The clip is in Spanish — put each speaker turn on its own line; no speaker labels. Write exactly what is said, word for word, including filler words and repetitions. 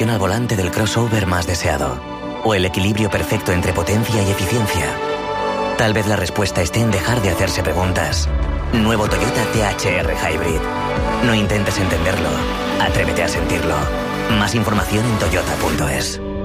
al volante del crossover más deseado? ¿O el equilibrio perfecto entre potencia y eficiencia? Tal vez la respuesta esté en dejar de hacerse preguntas. Nuevo Toyota T H R Hybrid. No intentes entenderlo. Atrévete a sentirlo. Más información en toyota punto es.